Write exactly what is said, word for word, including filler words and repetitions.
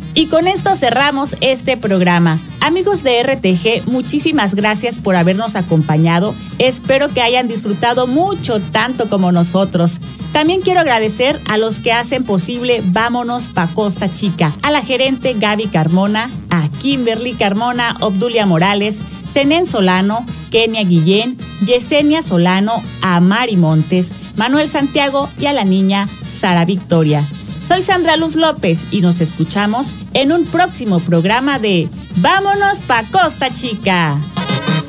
Y con esto cerramos este programa. Amigos de R T G, muchísimas gracias por habernos acompañado. Espero que hayan disfrutado mucho, tanto como nosotros. También quiero agradecer a los que hacen posible Vámonos pa' Costa Chica, a la gerente Gaby Carmona, a Kimberly Carmona, Obdulia Morales, Zenén Solano, Kenia Guillén, Yesenia Solano, a Mari Montes, Manuel Santiago y a la niña Sara Victoria. Soy Sandra Luz López y nos escuchamos en un próximo programa de Vámonos pa' Costa Chica.